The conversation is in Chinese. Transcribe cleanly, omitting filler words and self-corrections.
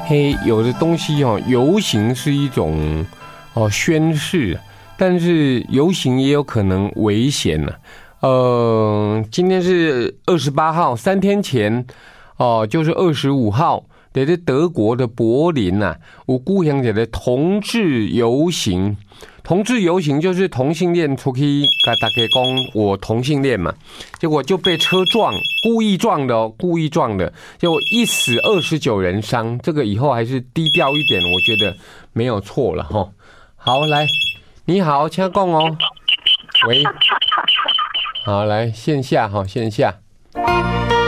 嘿，有的东西哦，游行是一种宣示，但是游行也有可能危险呢。今天是28号，3天前就是25号，在德国的柏林呐，有举行一个同志游行。同志游行就是同性恋出去跟大家讲我同性恋嘛，结果就被车撞，故意撞的哦，故意撞的，结果1死29人伤。这个以后还是低调一点，我觉得没有错了哈。好，来，你好，请讲哦。喂，好，来线下哈，线下。